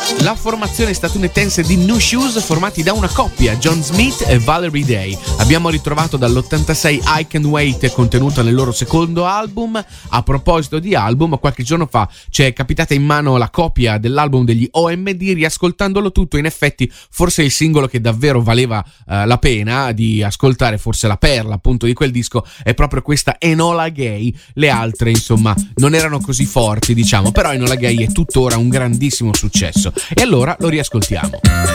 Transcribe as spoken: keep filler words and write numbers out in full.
La formazione statunitense di Nu Shoes, formati da una coppia, John Smith e Valerie Day. Abbiamo ritrovato dall'ottantasei I Can't Wait, contenuta nel loro secondo album. A proposito di album, qualche giorno fa ci è capitata in mano la copia dell'album degli O M D. Riascoltandolo tutto, in effetti forse il singolo che davvero valeva uh, la pena di ascoltare, forse la perla appunto di quel disco, è proprio questa Enola Gay. Le altre insomma non erano così forti, diciamo, però Enola Gay è tuttora un grandissimo successo. E allora lo riascoltiamo.